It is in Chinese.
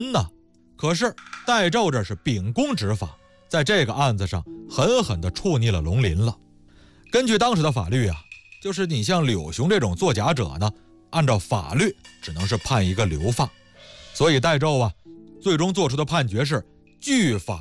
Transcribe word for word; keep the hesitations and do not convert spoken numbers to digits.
嗯呐，可是戴胄这是秉公执法，在这个案子上狠狠地触逆了龙鳞了。根据当时的法律啊，就是你像柳雄这种作假者呢，按照法律只能是判一个流放。所以戴胄啊，最终做出的判决是据法